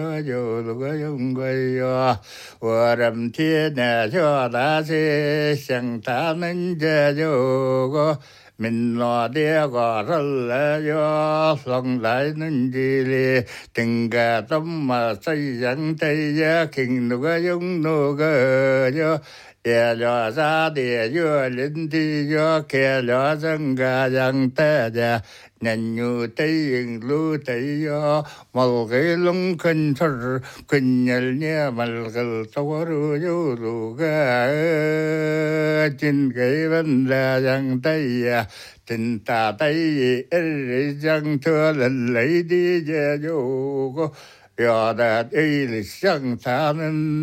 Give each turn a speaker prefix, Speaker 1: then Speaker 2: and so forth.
Speaker 1: 有那个用过哟，我们天天说那些像他们这有个。mình lo đĩa gò rất yo lòng lại nên gì li tình cả tâm mà xây dựng thấy ya kinh nó cái giống nó cái yo ya lo ra địa yo linh đi yo kia lo dân cả dân ta ya nhận như thấy lu thấy yo mà cái lông khinh thở khinh nhල් nhẹ mà cái tao ru yo ru cái trên cái vấn đề dân thấy ya tình ta thấy dân thưa lần lấy đi về vô có giờ đã đi lịch sang ta nên